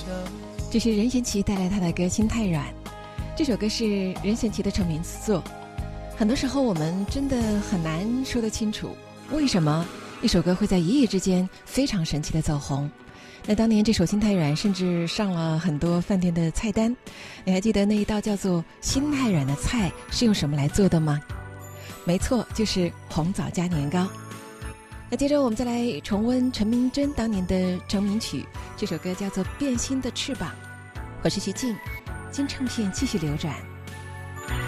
这是任贤齐带来他的歌《心太软》，这首歌是任贤齐的成名之作。很多时候我们真的很难说得清楚，为什么一首歌会在一夜之间非常神奇的走红。那当年这首《心太软》甚至上了很多饭店的菜单，你还记得那一道叫做心太软的菜是用什么来做的吗？没错，就是红枣加年糕。那接着我们再来重温陈明真当年的成名曲，这首歌叫做《变心的翅膀》。我是徐静，金唱片继续流转。